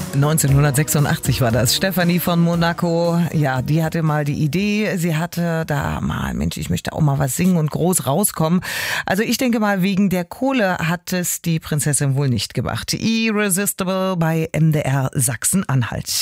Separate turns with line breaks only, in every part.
1986 war das. Stefanie von Monaco, ja, die hatte mal die Idee, sie hatte da mal, Mensch, ich möchte auch mal was singen und groß rauskommen. Also ich denke mal, wegen der Kohle hat es die Prinzessin wohl nicht gemacht. Irresistible bei MDR Sachsen-Anhalt.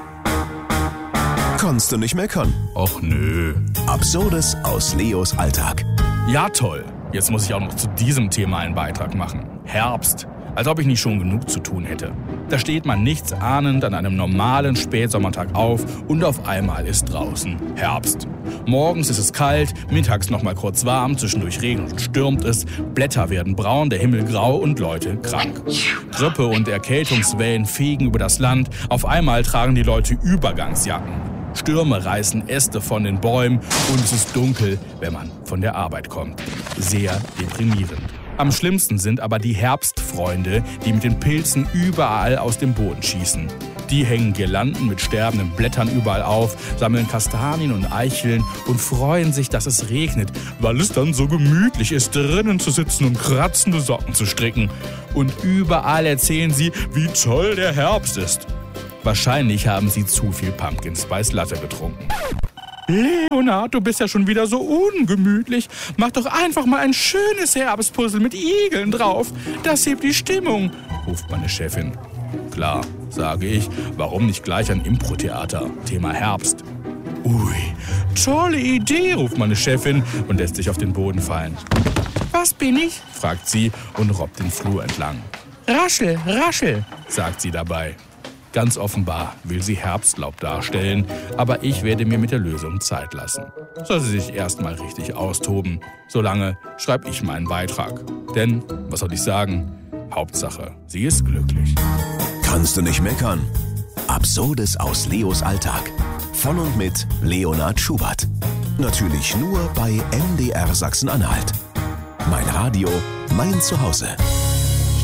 Konntest du nicht meckern?
Och nö.
Absurdes aus Leos Alltag.
Ja toll, jetzt muss ich auch noch zu diesem Thema einen Beitrag machen. Herbst. Als ob ich nicht schon genug zu tun hätte. Da steht man nichtsahnend an einem normalen Spätsommertag auf und auf einmal ist draußen Herbst. Morgens ist es kalt, mittags noch mal kurz warm, zwischendurch regnet und stürmt es, Blätter werden braun, der Himmel grau und Leute krank. Grippe und Erkältungswellen fegen über das Land, auf einmal tragen die Leute Übergangsjacken. Stürme reißen Äste von den Bäumen und es ist dunkel, wenn man von der Arbeit kommt. Sehr deprimierend. Am schlimmsten sind aber die Herbstfreunde, die mit den Pilzen überall aus dem Boden schießen. Die hängen Girlanden mit sterbenden Blättern überall auf, sammeln Kastanien und Eicheln und freuen sich, dass es regnet, weil es dann so gemütlich ist, drinnen zu sitzen und kratzende Socken zu stricken. Und überall erzählen sie, wie toll der Herbst ist. Wahrscheinlich haben sie zu viel Pumpkin Spice Latte getrunken. Leonard, du bist ja schon wieder so ungemütlich. Mach doch einfach mal ein schönes Herbstpuzzle mit Igeln drauf. Das hebt die Stimmung, ruft meine Chefin. Klar, sage ich, warum nicht gleich ein Impro-Theater? Thema Herbst. Ui, tolle Idee, ruft meine Chefin und lässt sich auf den Boden fallen. Was bin ich? Fragt sie und robbt den Flur entlang. Raschel, raschel, sagt sie dabei. Ganz offenbar will sie Herbstlaub darstellen, aber ich werde mir mit der Lösung Zeit lassen. Soll sie sich erstmal richtig austoben. Solange schreibe ich meinen Beitrag. Denn, was soll ich sagen? Hauptsache, sie ist glücklich.
Kannst du nicht meckern? Absurdes aus Leos Alltag. Von und mit Leonard Schubert. Natürlich nur bei MDR Sachsen-Anhalt. Mein Radio, mein Zuhause.